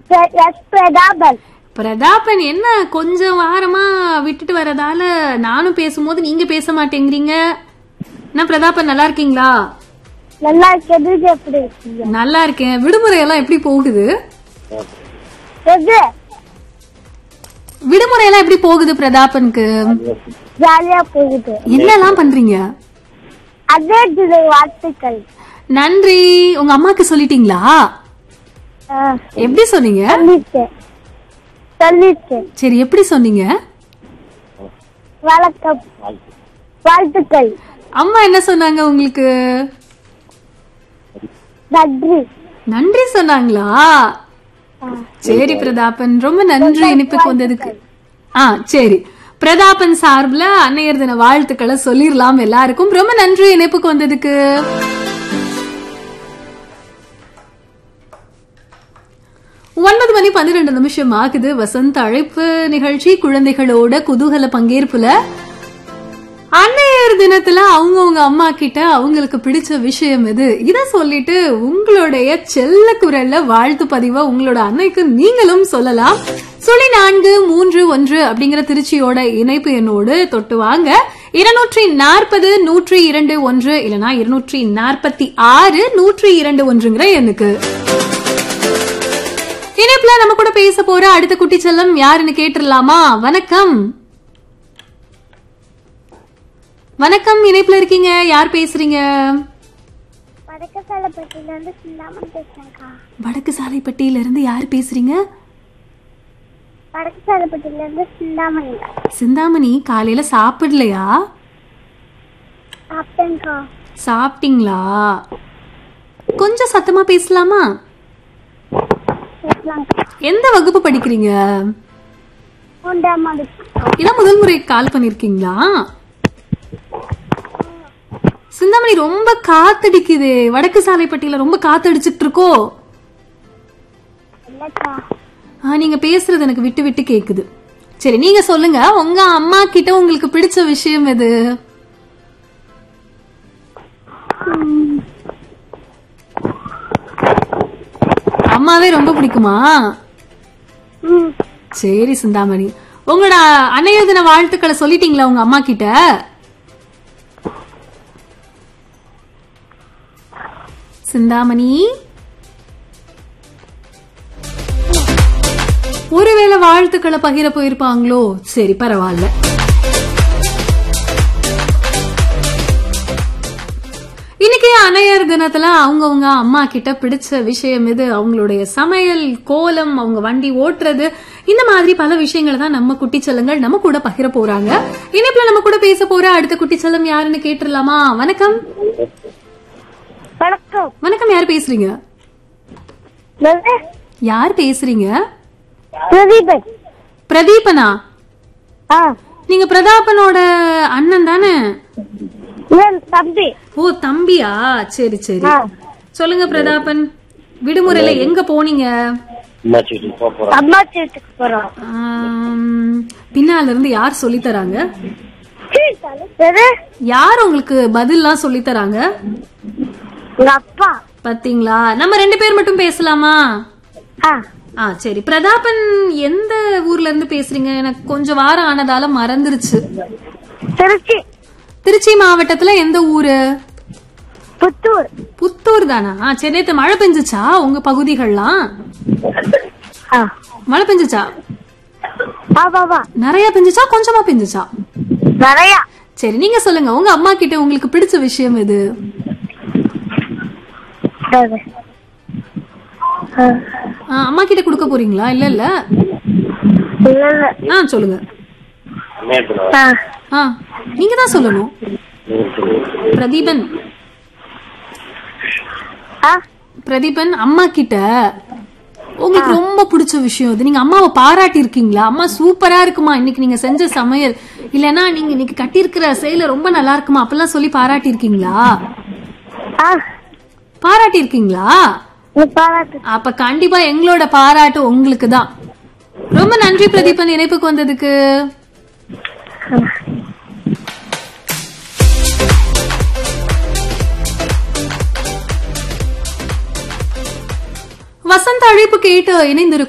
பிரதாபன். பிரதாபன் என்ன கொஞ்சம் வாரமா விட்டுட்டு வரதால நானும் பேசும்போது நீங்க பேச மாட்டேங்கிறீங்க. என்ன பிரதாபன் நல்லா இருக்கீங்களா? நல்லா இருக்கேன். எப்படி இருக்கீங்க? நல்லா இருக்கேன். விடுமுறை எல்லாம் எப்படி போகுது? விடுமுறை எல்லாம் எப்படி போகுது பிரதாபனுக்கு? ஜாலியா போகுது. என்னெல்லாம் பண்றீங்க? அதே வாழ்த்துக்கள். நன்றி. உங்க அம்மாக்கு சொல்லிட்டீங்களா? எப்படி சொன்னீங்க? சரி, எப்படி சொன்னீங்க? வணக்கம், வாழ்த்துக்கள். அம்மா என்ன சொன்னாங்க உங்களுக்கு? நன்றி. நன்றி சொன்னாங்களா? சரி பிரதாபன், ரொம்ப நன்றி இனிப்புக்கு வந்ததுக்கு. சரி, பிரதாபன் சார்பில் அன்னையர் தின வாழ்த்துக்களை சொல்லிடலாம் எல்லாருக்கும். ரொம்ப நன்றி இணைப்புக்கு வந்ததுக்கு. 9:12 ஆகுது. வசந்த் அழைப்பு நிகழ்ச்சி குழந்தைகளோட குதூகல பங்கேற்புல அன்னையர் தினத்துல அவங்கவுங்க அம்மா கிட்ட அவங்களுக்கு பிடிச்ச விஷயம் எது இத சொல்லிட்டு உங்களுடைய செல்ல குரல்ல வாழ்த்து பதிவா உங்களோட அன்னைக்கு நீங்களும் சொல்லலாம். 431 அப்படிங்கிற திருச்சியோட இணைப்பு என்னோடு தொட்டு வாங்க. 240-102-1 இல்லனா 246-102-1 எண்ணுக்கு இணைப்புல நம்ம கூட பேச போற அடுத்த குட்டி செல்லம் யாருன்னு கேட்டுடலாமா? வணக்கம். வணக்கம், இணைப்புல இருக்கீங்க. யார் பேசுறீங்க? வடக்கு சாலைப்பட்டியில இருந்து யார் பேசுறீங்க? சிந்தாமணி. காலையில சாப்பிடலையா? சாப்பிட்டீங்களா? கொஞ்சம் சத்தமா பேசலாமா? எந்த வகுப்பு படிக்கிறீங்க? இதான் முதல் முறை கால் பண்ணிருக்கீங்களா? சிந்தாமணி, ரொம்ப காத்தடிக்குது. வடக்கு சாலைப்பட்டியில ரொம்ப காத்தடிச்சிட்டு இருக்கோ? நீங்க பேசுறது எனக்கு விட்டு விட்டு கேக்குது. சரி, நீங்க சொல்லுங்க, உங்க அம்மா கிட்ட உங்களுக்கு பிடிச்ச விஷயம் எது? அம்மாவே ரொம்ப பிடிக்குமா? சரி சிந்தாமணி, உங்களோட அன்னையர் தின வாழ்த்துக்களை சொல்லிட்டீங்களா உங்க அம்மா கிட்ட? சிந்தாமணி, ஒருவேளை வாழ்த்துக்களை பகிர போயிருப்பாங்களோ? சரி, பரவாயில்ல. இன்னைக்கு அன்னையர் தினத்துல அவங்கவுங்க அம்மா கிட்ட பிடிச்ச விஷயம் எது, அவங்களுடைய சமையல், கோலம், அவங்க வண்டி ஓட்டுறது, இந்த மாதிரி பல விஷயங்களை தான் நம்ம குட்டிச்செல்லங்கள் நம்ம கூட பகிர போறாங்க. இனிப்புல நம்ம கூட பேச போற அடுத்த குட்டிச்செல்லம் யாருன்னு கேட்டுடலாமா? வணக்கம். வணக்கம். வணக்கம், யார் பேசுறீங்க? யார் பேசுறீங்க? பிரதீபன். பிரதீபனா? நீங்க பிரதாபனோட அண்ணன் தானே? தம்பி. ஓ, தம்பியா? சரி சரி, சொல்லுங்க பிரதாபன், விடுமுறையில எங்க போனீங்க? அம்மா வீட்டுக்கு போறோம். பின்னால இருந்து யார் சொல்லி தராங்க? யார் உங்களுக்கு பதில்லாம் சொல்லி தராங்க? அப்பா. பாத்தீங்களா? நம்ம 2 பேர் மட்டும் பேசலாமா? சரி, பிரதாபன் எந்த ஊர்ல இருந்து பேசுறீங்க? எனக்கு கொஞ்சம் வாரம் ஆனதால மறந்துருச்சு. திருச்சி. திருச்சி மாவட்டத்துல எந்த ஊரு? புத்தூர். புத்தூர் தானா? சரி, நேத்து மழை பெஞ்சுச்சா உங்க பகுதிகள்லாம்? மழை பெஞ்சுச்சா? நிறைய பெஞ்சுச்சா கொஞ்சமா பெஞ்சுச்சா? நிறைய. சரி, நீங்க சொல்லுங்க, உங்க அம்மா கிட்ட உங்களுக்கு பிடிச்ச விஷயம் எது? அம்மா கிட்ட குடுக்க போறீங்களா? இல்ல இல்ல, சொல்லுங்க. நீங்க தான் சொல்லணும். பிரதீபன், பிரதீபன், அம்மா கிட்ட உங்களுக்கு ரொம்ப பிடிச்ச விஷயம் இது, நீங்க அம்மாவை பாராட்டி இருக்கீங்களா? அம்மா சூப்பரா இருக்குமா இன்னைக்கு நீங்க செஞ்ச சமையல், இல்லனா நீங்க இன்னைக்கு கட்டி இருக்கிற சேலை ரொம்ப நல்லா இருக்குமா, அப்பெல்லாம் சொல்லி பாராட்டி இருக்கீங்களா? பாராட்டி இருக்கீங்களா? அப்ப கண்டிப்பா எங்களோட பாராட்டு உங்களுக்கு தான். ரொம்ப நன்றி பிரதீபன், இணைப்புக்கு வந்ததுக்கு. வசந்த அழைப்பு கேட்டு இணைந்திருக்கும்